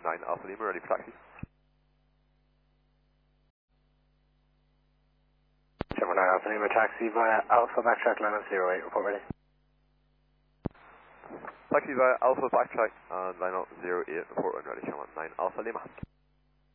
9 Alpha Lima, ready for taxi. 79 Alpha Lima, taxi via Alpha, backtrack line of 08, report ready. Taxi via Alpha, backtrack, and line up 08, report when ready, 9 Alpha Lima.